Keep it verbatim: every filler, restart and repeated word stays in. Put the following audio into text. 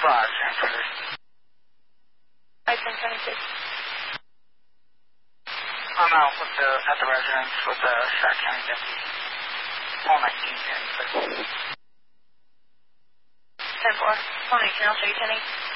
five, San Frederick. five ten twenty-six. I'm out with the, at the residence with the Sac County deputy. Paul nineteen, San Frederick. ten four. Paul nineteen, I'll show you ten eight.